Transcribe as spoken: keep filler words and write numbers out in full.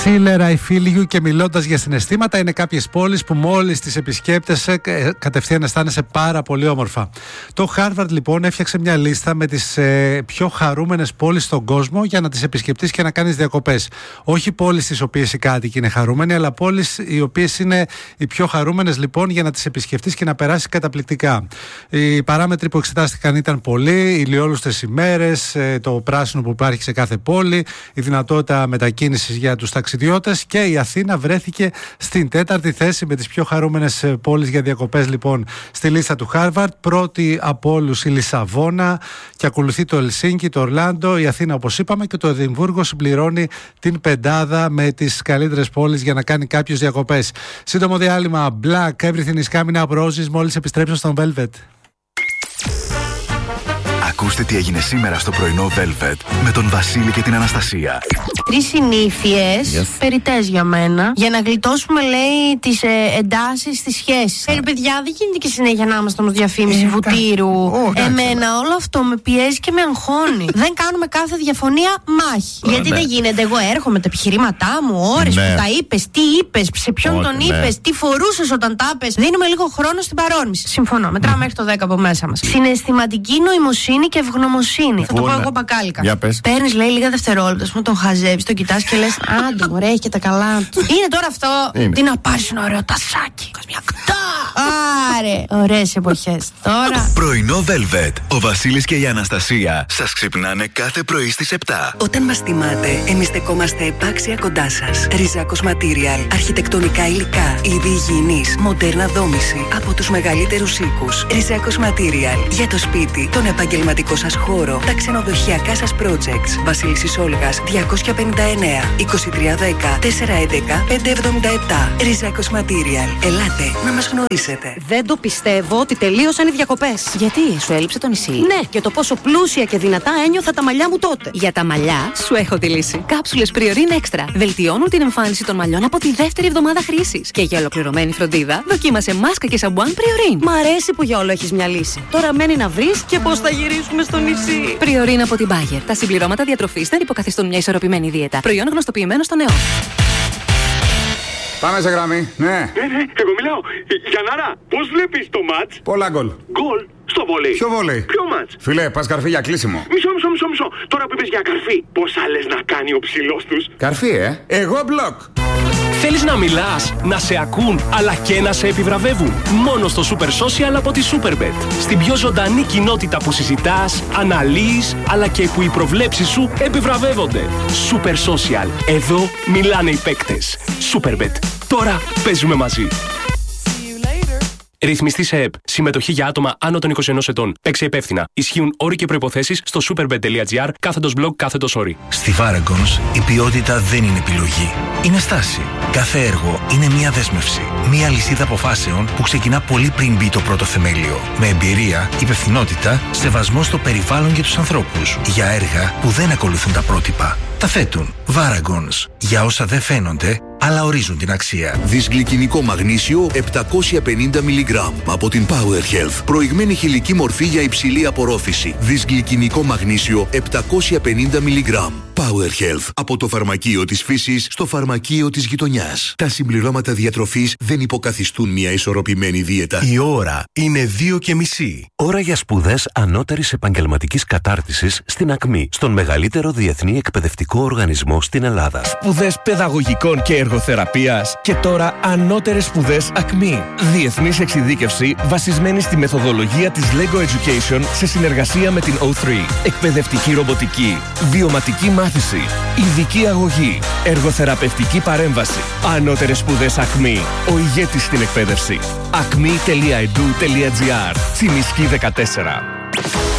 Σίλερα, I feel you, και μιλώντας για συναισθήματα, είναι κάποιες πόλεις που μόλις τις επισκέπτεσαι κατευθείαν αισθάνεσαι πάρα πολύ όμορφα. Το Harvard λοιπόν έφτιαξε μια λίστα με τις ε, πιο χαρούμενες πόλεις στον κόσμο για να τις επισκεφτείς και να κάνεις διακοπές. Όχι πόλεις στις οποίες οι κάτοικοι είναι χαρούμενοι, αλλά πόλεις οι οποίες είναι οι πιο χαρούμενες λοιπόν για να τις επισκεφτείς και να περάσεις καταπληκτικά. Οι παράμετροι που εξετάστηκαν ήταν πολλοί: ηλιόλουστες ημέρες, ε, το πράσινο που υπάρχει σε κάθε πόλη, η δυνατότητα μετακίνησης για τους ταξιδιώτες, και η Αθήνα βρέθηκε στην τέταρτη θέση με τις πιο χαρούμενες πόλεις για διακοπές λοιπόν στη λίστα του Harvard. Πρώτη από όλους η Λισαβόνα και ακολουθεί το Ελσίνκι, το Ορλάντο, η Αθήνα όπως είπαμε, και το Εδιμβούργο συμπληρώνει την πεντάδα με τις καλύτερες πόλεις για να κάνει κάποιος διακοπές. Σύντομο διάλειμμα. Black, Everything is Coming Up Roses, μόλις επιστρέψω στον Velvet. Ακούστε τι έγινε σήμερα στο πρωινό Velvet με τον Βασίλη και την Αναστασία. Τρεις συνήθειες yes. περιττές για μένα, για να γλιτώσουμε, λέει, τις ε, εντάσεις στις σχέσεις. Ε, παιδιά, δεν γίνεται και συνέχεια να είμαστε όμως διαφήμιση ε, βουτύρου. Oh, Εμένα όλο αυτό με πιέζει και με αγχώνει. Δεν κάνουμε κάθε διαφωνία μάχη. Oh, Γιατί ναι. δεν γίνεται. Εγώ έρχομαι τα επιχειρήματά μου, ώρες ναι. που τα είπες, τι είπες, σε ποιον oh, τον ναι. είπες, τι φορούσες όταν τα είπες. Δίνουμε λίγο χρόνο στην παρόρμηση. Συμφωνώ. Μετράω μέχρι το δέκα από μέσα μας. Συναισθηματική νοημοσύνη και ευγνωμοσύνη. Θα το πω εγώ μπακάλικα. Παίρνεις, λέει, λίγα δευτερόλεπτα, μου τον χαζεύεις, τον κοιτάς και λες, άντε μωρέ, έχει και τα καλά του. Είναι τώρα αυτό. Είναι. Τι να πάρεις ένα ωραίο τασάκι. Μια κτά. Άρε. Ωραίες εποχές. Τώρα. Πρωινό Velvet. Ο Βασίλης και η Αναστασία σας ξυπνάνε κάθε πρωί στις επτά. Όταν μας τιμάτε, εμείς στεκόμαστε επάξια κοντά σας. Ριζάκος Material. Αρχιτεκτονικά υλικά. Είδη υγιεινής. Μοντέρνα δόμηση. Από τους μεγαλύτερους οίκους. Ριζάκος Material. Για το σπίτι, τον επαγγελματικό σας χώρο, τα ξενοδοχειακά σας projects. Βασίλισσης Όλγας διακόσια πενήντα εννέα είκοσι τρία δέκα τετρακόσια έντεκα πεντακόσια εβδομήντα επτά. Ριζάκος Material. Ελάτε να μας γνωρίσετε. Δεν το πιστεύω ότι τελείωσαν οι διακοπές. Γιατί, σου έλειψε το νησί? Ναι, και το πόσο πλούσια και δυνατά ένιωθα τα μαλλιά μου τότε. Για τα μαλλιά, σου έχω τη λύση. Κάψουλες Priorin Extra βελτιώνουν την εμφάνιση των μαλλιών από τη δεύτερη εβδομάδα χρήσης. Και για ολοκληρωμένη φροντίδα, δοκίμασε μάσκα και σαμπουάν Priorin. Μ' αρέσει που για όλο έχεις μια λύση. Τώρα μένει να βρεις και πώς θα γυρίσουμε στο νησί. Priorin από την Bayer. Τα συμπληρώματα διατροφής δεν υποκαθιστούν μια ισορροπημένη δίαιτα. Προϊόν γνωστοποιημένο στον ΕΟ. Πάμε σε γραμμή, ναι. Ναι, ναι, εγώ μιλάω. Γιαννάρα, πώς βλέπεις το μάτς? Πολλά γκολ. Γκολ στο βόλεϊ. Ποιο βόλεϊ? Ποιο μάτς? Φιλέ, πας καρφί για κλείσιμο. Μισό, μισό, μισό, μισό. Τώρα που είπες για καρφί, πόσα λες να κάνει ο ψηλός τους? Καρφί, ε. Εγώ μπλοκ. Θέλεις να μιλάς, να σε ακούν, αλλά και να σε επιβραβεύουν? Μόνο στο Super Social από τη Superbet. Στην πιο ζωντανή κοινότητα που συζητάς, αναλύεις, αλλά και που οι προβλέψεις σου επιβραβεύονται. Super Social. Εδώ μιλάνε οι παίκτες. Superbet. Τώρα παίζουμε μαζί. Ρυθμιστή σε ΕΠ. Συμμετοχή για άτομα άνω των είκοσι ενός ετών. Παίξε υπεύθυνα. Ισχύουν όροι και προϋποθέσεις στο superbet.gr κάθετος blog κάθετος όροι. Στη Varagons η ποιότητα δεν είναι επιλογή. Είναι στάση. Κάθε έργο είναι μια δέσμευση. Μια λυσίδα αποφάσεων που ξεκινά πολύ πριν μπει το πρώτο θεμέλιο. Με εμπειρία, υπευθυνότητα, σεβασμό στο περιβάλλον και τους ανθρώπους. Για έργα που δεν ακολουθούν τα πρότυπα. Τα θέτουν. Varagons. Για όσα δεν φαίνονται, αλλά ορίζουν την αξία. Δυσγλυκινικό μαγνήσιο επτακόσια πενήντα μιλιγκράμμ από την Power Health. Προηγμένη χηλική μορφή για υψηλή απορρόφηση. Δυσγλυκινικό μαγνήσιο επτακόσια πενήντα μιλιγκράμμ. Power Health. Από το φαρμακείο της φύσης στο φαρμακείο της γειτονιάς. Τα συμπληρώματα διατροφής δεν υποκαθιστούν μια ισορροπημένη δίαιτα. Η ώρα είναι δύο και μισή. Ώρα για σπουδές ανώτερης επαγγελματικής κατάρτισης στην ΑΚΜΗ, στον μεγαλύτερο διεθνή εκπαιδευτικό οργανισμό στην Ελλάδα. Σπουδές παιδαγωγικών και εργοθεραπείας και τώρα ανώτερες σπουδές ΑΚΜΗ. Διεθνής εξειδίκευση βασισμένη στη μεθοδολογία της Lego Education σε συνεργασία με την ο θρι. Εκπαιδευτική ρομποτική, βιωματική μάθηση, ειδική αγωγή, εργοθεραπευτική παρέμβαση. Ανώτερες σπουδές ΑΚΜΗ. Ο ηγέτης στην εκπαίδευση. ακμή τελεία ι ντι γιου τελεία τζι άρ. Τσιμισκή δεκατέσσερα.